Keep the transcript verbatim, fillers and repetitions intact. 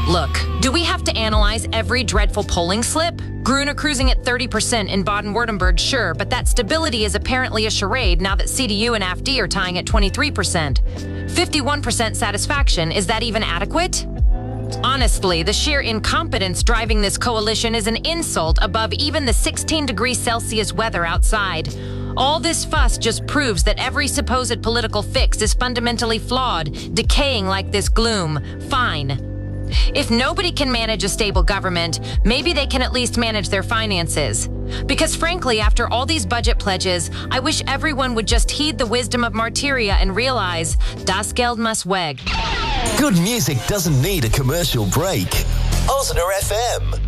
Look, do we have to analyze every dreadful polling slip? Gruner cruising at thirty percent in Baden-Württemberg, sure, but that stability is apparently a charade now that C D U and A f D are tying at twenty-three percent. fifty-one percent satisfaction, is that even adequate? Honestly, the sheer incompetence driving this coalition is an insult above even the sixteen degrees Celsius weather outside. All this fuss just proves that every supposed political fix is fundamentally flawed, decaying like this gloom. Fine. If nobody can manage a stable government, maybe they can at least manage their finances. Because frankly, after all these budget pledges, I wish everyone would just heed the wisdom of Martyria and realize, das Geld muss weg. Good music doesn't need a commercial break. Ozner F M.